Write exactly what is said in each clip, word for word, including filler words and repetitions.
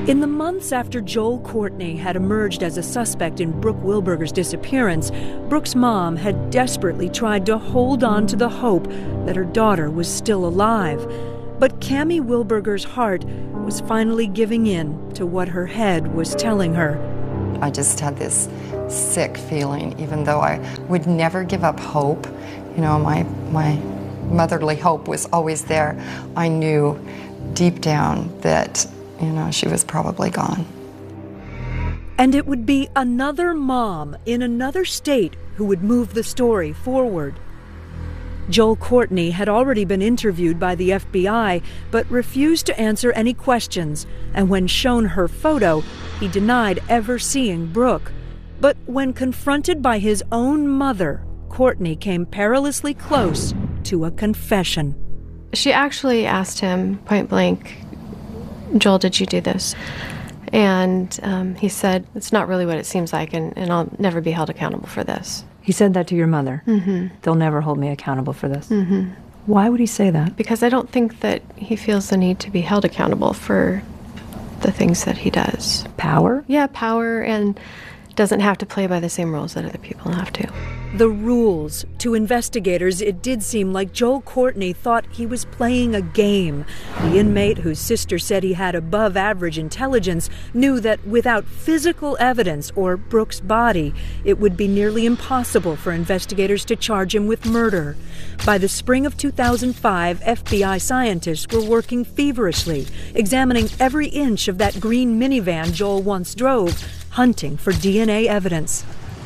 In the months after Joel Courtney had emerged as a suspect in Brooke Wilberger's disappearance, Brooke's mom had desperately tried to hold on to the hope that her daughter was still alive. But Cammie Wilberger's heart was finally giving in to what her head was telling her. I just had this sick feeling, even though I would never give up hope. You know, my, my motherly hope was always there. I knew deep down that, you know, she was probably gone. And it would be another mom in another state who would move the story forward. Joel Courtney had already been interviewed by the F B I, but refused to answer any questions. And when shown her photo, he denied ever seeing Brooke. But when confronted by his own mother, Courtney came perilously close to a confession. She actually asked him point blank, "Joel, did you do this?" And um, he said, "It's not really what it seems like, and, and I'll never be held accountable for this." He said that to your mother? Mm-hmm. They'll never hold me accountable for this? Mm-hmm. Why would he say that? Because I don't think that he feels the need to be held accountable for the things that he does. Power? Yeah, power, and doesn't have to play by the same rules that other people have to. The rules. To investigators, it did seem like Joel Courtney thought he was playing a game. The inmate, whose sister said he had above-average intelligence, knew that without physical evidence or Brooke's body, it would be nearly impossible for investigators to charge him with murder. By the spring of two thousand five, F B I scientists were working feverishly, examining every inch of that green minivan Joel once drove, hunting for D N A evidence.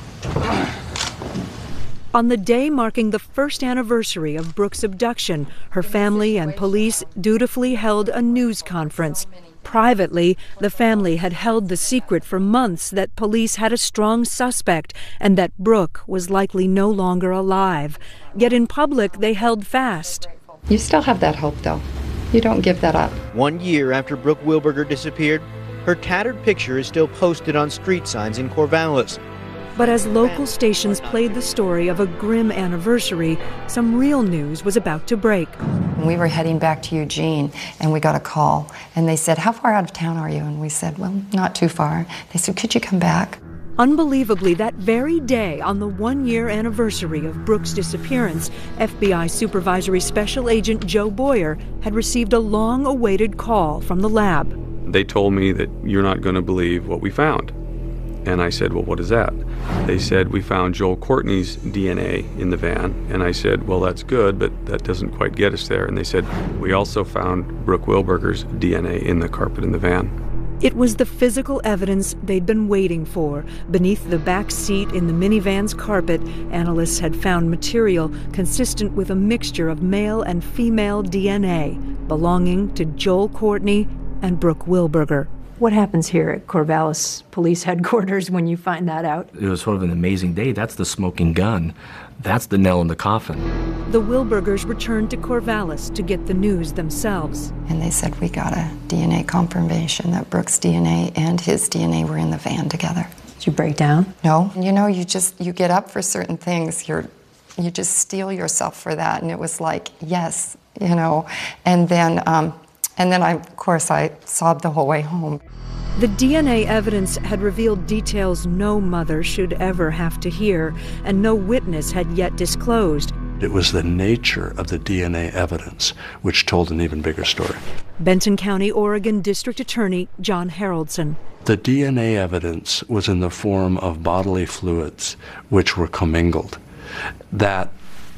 On the day marking the first anniversary of Brooke's abduction, her family and police dutifully held a news conference. Privately, the family had held the secret for months that police had a strong suspect and that Brooke was likely no longer alive. Yet in public, they held fast. You still have that hope, though. You don't give that up. One year after Brooke Wilberger disappeared, her tattered picture is still posted on street signs in Corvallis. But as local stations played the story of a grim anniversary, some real news was about to break. We were heading back to Eugene, and we got a call, and they said, "How far out of town are you?" And we said, "Well, not too far." They said, "Could you come back?" Unbelievably, that very day, on the one-year anniversary of Brooke's disappearance, F B I Supervisory Special Agent Joe Boyer had received a long-awaited call from the lab. They told me that you're not going to believe what we found. And I said, "Well, what is that?" They said, "We found Joel Courtney's D N A in the van." And I said, "Well, that's good, but that doesn't quite get us there." And they said, "We also found Brooke Wilberger's D N A in the carpet in the van." It was the physical evidence they'd been waiting for. Beneath the back seat in the minivan's carpet, analysts had found material consistent with a mixture of male and female D N A belonging to Joel Courtney and Brooke Wilberger. What happens here at Corvallis Police Headquarters when you find that out? It was sort of an amazing day. That's the smoking gun. That's the nail in the coffin. The Wilbergers returned to Corvallis to get the news themselves. And they said, "We got a D N A confirmation that Brooke's D N A and his D N A were in the van together." Did you break down? No. You know, you just, you get up for certain things. You're, you just steel yourself for that. And it was like, yes, you know. And then, um, And then, I, of course, I sobbed the whole way home. The D N A evidence had revealed details no mother should ever have to hear, and no witness had yet disclosed. It was the nature of the D N A evidence which told an even bigger story. Benton County, Oregon District Attorney John Haroldson. The D N A evidence was in the form of bodily fluids which were commingled. That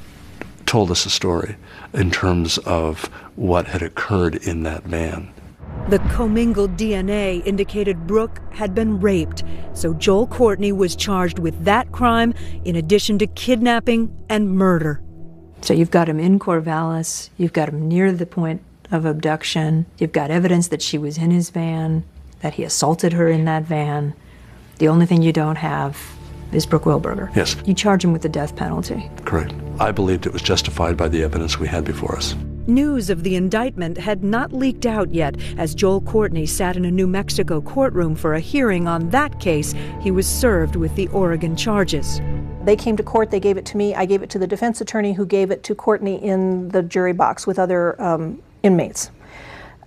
told us a story in terms of what had occurred in that van. The commingled D N A indicated Brooke had been raped, so Joel Courtney was charged with that crime in addition to kidnapping and murder. So you've got him in Corvallis, you've got him near the point of abduction, you've got evidence that she was in his van, that he assaulted her in that van. The only thing you don't have is Brooke Wilberger. Yes. You charge him with the death penalty. Correct. I believed it was justified by the evidence we had before us. News of the indictment had not leaked out yet. As Joel Courtney sat in a New Mexico courtroom for a hearing on that case, he was served with the Oregon charges. They came to court, they gave it to me, I gave it to the defense attorney who gave it to Courtney in the jury box with other um, inmates.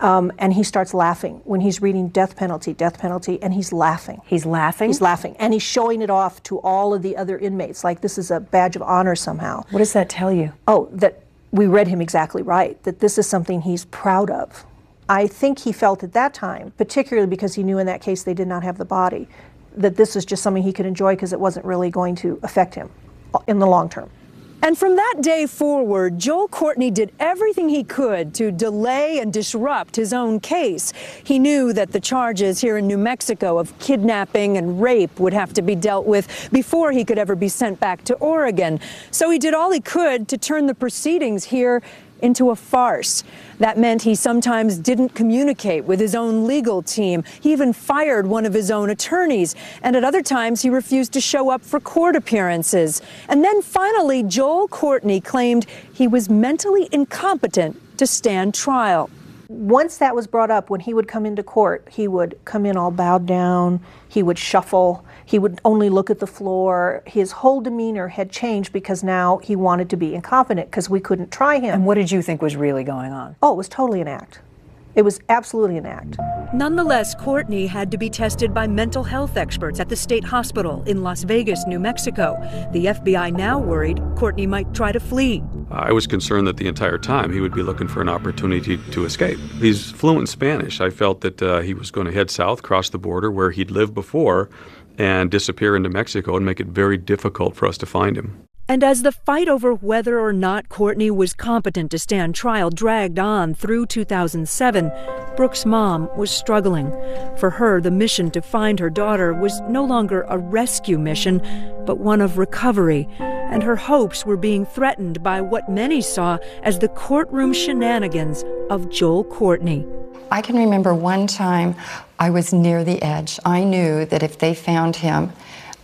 Um, and he starts laughing when he's reading death penalty, death penalty, and he's laughing. He's laughing? He's laughing. And he's showing it off to all of the other inmates, like this is a badge of honor somehow. What does that tell you? Oh, that we read him exactly right, that this is something he's proud of. I think he felt at that time, particularly because he knew in that case they did not have the body, that this was just something he could enjoy because it wasn't really going to affect him in the long term. And from that day forward, Joel Courtney did everything he could to delay and disrupt his own case. He knew that the charges here in New Mexico of kidnapping and rape would have to be dealt with before he could ever be sent back to Oregon. So he did all he could to turn the proceedings here into a farce. That meant he sometimes didn't communicate with his own legal team. He even fired one of his own attorneys. And at other times, he refused to show up for court appearances. And then finally, Joel Courtney claimed he was mentally incompetent to stand trial. Once that was brought up, when he would come into court, he would come in all bowed down, he would shuffle, he would only look at the floor. His whole demeanor had changed because now he wanted to be incompetent because we couldn't try him. And what did you think was really going on? Oh, it was totally an act. It was absolutely an act. Nonetheless, Courtney had to be tested by mental health experts at the state hospital in Las Vegas, New Mexico. The F B I now worried Courtney might try to flee. I was concerned that the entire time he would be looking for an opportunity to escape. He's fluent in Spanish. I felt that uh, he was going to head south, cross the border where he'd lived before, and disappear into Mexico and make it very difficult for us to find him. And as the fight over whether or not Courtney was competent to stand trial dragged on through two thousand seven, Brooke's mom was struggling. For her, the mission to find her daughter was no longer a rescue mission, but one of recovery. And her hopes were being threatened by what many saw as the courtroom shenanigans of Joel Courtney. I can remember one time I was near the edge. I knew that if they found him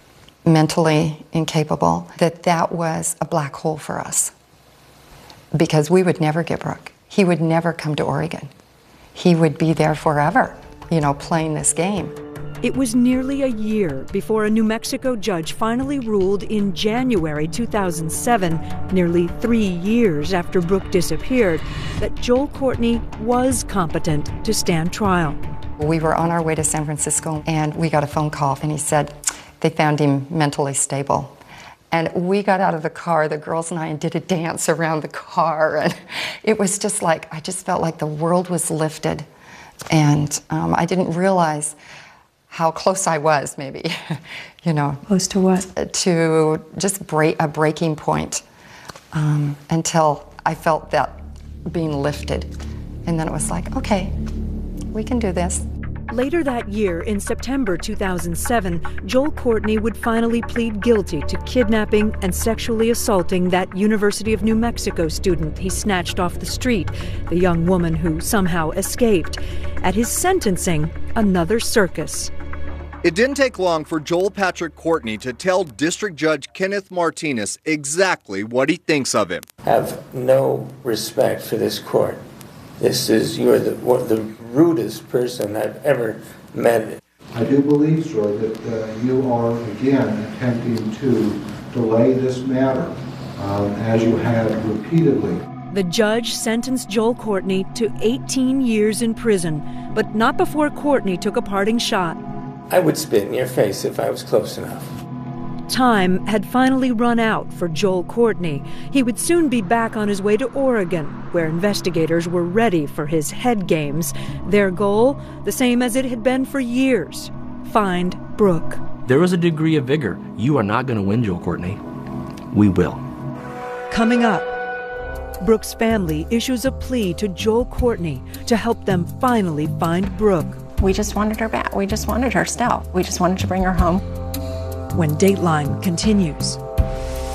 mentally incapable, that that was a black hole for us. Because we would never get Brooke. He would never come to Oregon. He would be there forever, you know, playing this game. It was nearly a year before a New Mexico judge finally ruled in January two thousand seven, nearly three years after Brooke disappeared, that Joel Courtney was competent to stand trial. We were on our way to San Francisco and we got a phone call and he said they found him mentally stable. And we got out of the car, the girls and I, and did a dance around the car. And it was just like, I just felt like the world was lifted. And um, I didn't realize how close I was, maybe, you know. Close to what? To just break a breaking point um, until I felt that being lifted. And then it was like, okay, we can do this. Later that year, in September two thousand seven, Joel Courtney would finally plead guilty to kidnapping and sexually assaulting that University of New Mexico student he snatched off the street, the young woman who somehow escaped. At his sentencing, another circus. It didn't take long for Joel Patrick Courtney to tell District Judge Kenneth Martinez exactly what he thinks of him. Have no respect for this court. This is, you're the, the rudest person I've ever met. I do believe, sir, that uh, you are again attempting to delay this matter, um, as you have repeatedly. The judge sentenced Joel Courtney to eighteen years in prison, but not before Courtney took a parting shot. I would spit in your face if I was close enough. Time had finally run out for Joel Courtney. He would soon be back on his way to Oregon, where investigators were ready for his head games. Their goal, the same as it had been for years: find Brooke. There was a degree of vigor. You are not going to win, Joel Courtney. We will. Coming up, Brooke's family issues a plea to Joel Courtney to help them finally find Brooke. We just wanted her back. We just wanted her still. We just wanted to bring her home. When Dateline continues.